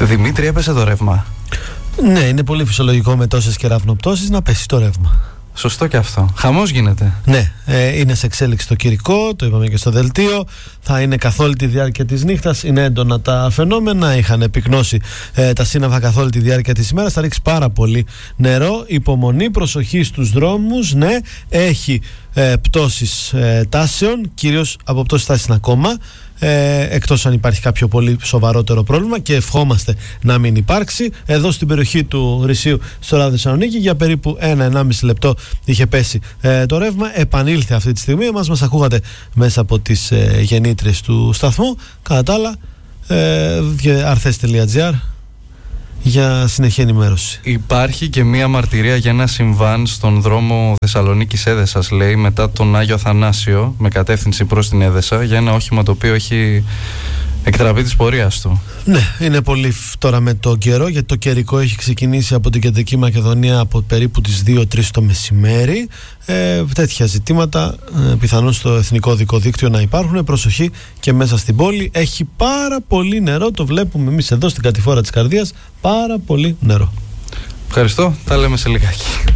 Δημήτρη, έπεσε το ρεύμα. Ναι, είναι πολύ φυσιολογικό με τόσες κεραυνοπτώσεις να πέσει το ρεύμα. Σωστό και αυτό. Χαμός γίνεται. Ναι, είναι σε εξέλιξη το καιρικό, το είπαμε και στο δελτίο. Θα είναι καθ' όλη τη διάρκεια της νύχτας. Είναι έντονα τα φαινόμενα. Είχαν επικνώσει τα σύννεφα καθ' όλη τη διάρκεια της ημέρας. Θα ρίξει πάρα πολύ νερό. Υπομονή, προσοχή στους δρόμους. Ναι, έχει πτώσεις τάσεων, κυρίως από πτώσεις τάσης ακόμα. Εκτός αν υπάρχει κάποιο πολύ σοβαρότερο πρόβλημα, και ευχόμαστε να μην υπάρξει. Εδώ στην περιοχή του Ρησίου στο Ράδο Θεσσαλονίκη για περίπου 1-1,5 λεπτό είχε πέσει το ρεύμα. Επανήλθε αυτή τη στιγμή. Μας ακούγατε μέσα από τις γεννήτριες του σταθμού. Κατά τα άλλα, arthes.gr για συνεχή ενημέρωση. Υπάρχει και μία μαρτυρία για ένα συμβάν στον δρόμο Θεσσαλονίκης Έδεσας, λέει, μετά τον Άγιο Αθανάσιο, με κατεύθυνση προς την Έδεσα, για ένα όχημα το οποίο έχει εκτραπεί της πορείας του. Ναι, είναι πολύ τώρα με το καιρό, γιατί το καιρικό έχει ξεκινήσει από την Κεντρική Μακεδονία από περίπου τις 2-3 το μεσημέρι. Τέτοια ζητήματα πιθανόν στο εθνικό οδικό δίκτυο να υπάρχουν. Προσοχή και μέσα στην πόλη. Έχει πάρα πολύ νερό, το βλέπουμε εμείς εδώ στην κατηφόρα της Καρδίας. Πάρα πολύ νερό. Ευχαριστώ, τα λέμε σε λιγάκι.